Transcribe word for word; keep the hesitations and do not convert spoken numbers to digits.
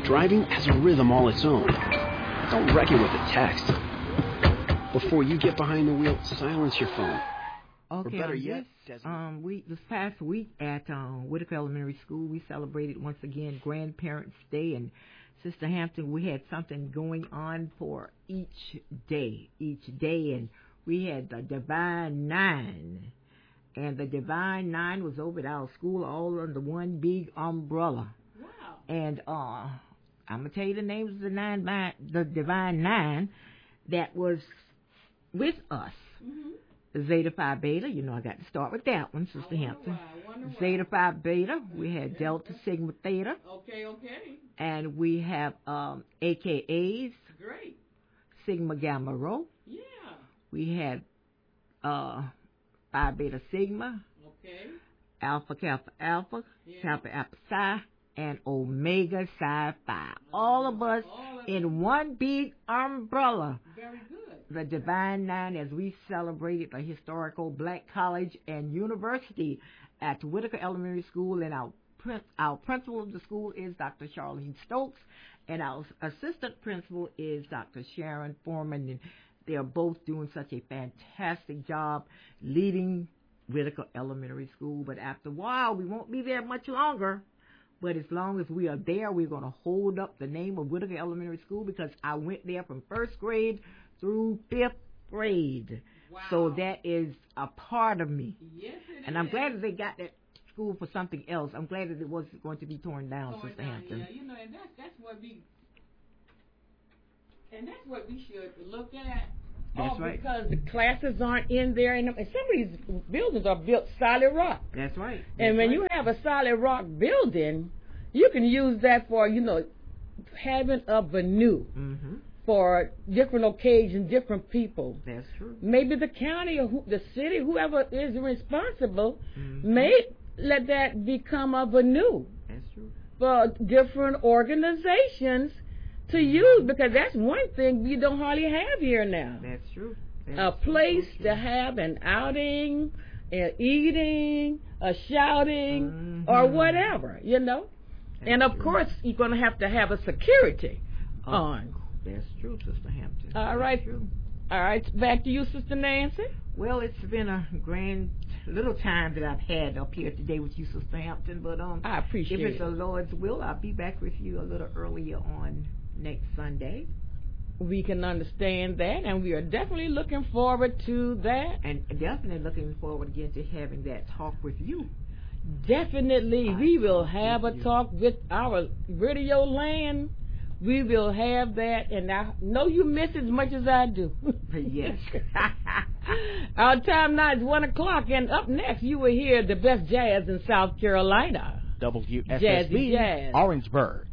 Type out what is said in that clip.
Driving has a rhythm all its own. Don't wreck it with a text. Before you get behind the wheel, silence your phone. Okay, or better um, yet, this, um, we, this past week at um, Whitaker Elementary School, we celebrated once again Grandparents' Day, and Sister Hampton, we had something going on for each day, each day, and we had the Divine Nine, and the Divine Nine was over at our school all under one big umbrella. Wow. And uh, I'm going to tell you the names of the nine, the Divine Nine that was with us. Mm-hmm. Zeta Phi Beta, you know I got to start with that one, Sister Hampton. Why, Zeta Phi Beta, we had Delta Sigma Theta. Okay, okay. And we have um, A K As. Great. Sigma Gamma Rho. Yeah. We had uh, Phi Beta Sigma. Okay. Alpha Kappa Alpha. Yeah. Kappa Alpha Psi. And Omega Psi Phi. All of us All of in one big umbrella. Very good. The Divine Nine, as we celebrated the historical Black College and University at Whitaker Elementary School, and our our principal of the school is Doctor Charlene Stokes, and our assistant principal is Doctor Sharon Foreman, and they are both doing such a fantastic job leading Whitaker Elementary School. But after a while, we won't be there much longer. But as long as we are there, we're going to hold up the name of Whitaker Elementary School, because I went there from first grade through fifth grade. Wow. So that is a part of me. Yes, it and is. I'm glad that they got that school for something else. I'm glad that it wasn't going to be torn down, Torn Sister down, Hampton. Yeah, you know, and that's that's what we and that's what we should look at. That's oh, right. Because the classes aren't in there, and, and some of these buildings are built solid rock. That's right. That's and when right. you have a solid rock building, you can use that for, you know, having a venue. Mm-hmm. For different occasions, different people. That's true. Maybe the county or who, the city, whoever is responsible, mm-hmm. may let that become a venue. That's true. For different organizations to use, because that's one thing we don't hardly have here now. That's true. That's a place so to have an outing, an eating, a shouting, mm-hmm. or whatever, you know. That's and of true. course, you're going to have to have a security oh. on. That's true, Sister Hampton. All right. True. All right. Back to you, Sister Nancy. Well, it's been a grand little time that I've had up here today with you, Sister Hampton. But um, I appreciate it. If it's the Lord's will, I'll be back with you a little earlier on next Sunday. We can understand that, and we are definitely looking forward to that. And definitely looking forward again to having that talk with you. Definitely. I we will have a you. talk with our radio land. We will have that, and I know you miss as much as I do. Yes. Our time now is one o'clock, and up next you will hear the best jazz in South Carolina. W S S B, Jazzy Jazz. Orangeburg.